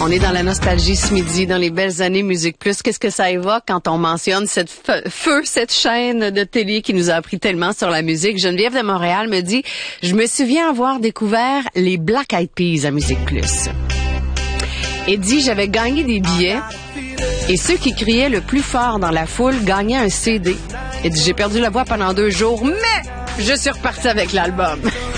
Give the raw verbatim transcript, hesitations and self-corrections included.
On est dans la nostalgie ce midi, dans les belles années Musique Plus. Qu'est-ce que ça évoque quand on mentionne cette fe- feu, cette chaîne de télé qui nous a appris tellement sur la musique? Geneviève de Montréal me dit, je me souviens avoir découvert les Black Eyed Peas à Musique Plus. Et dit, j'avais gagné des billets et ceux qui criaient le plus fort dans la foule gagnaient un C D. Et dit, j'ai perdu la voix pendant deux jours, mais je suis repartie avec l'album.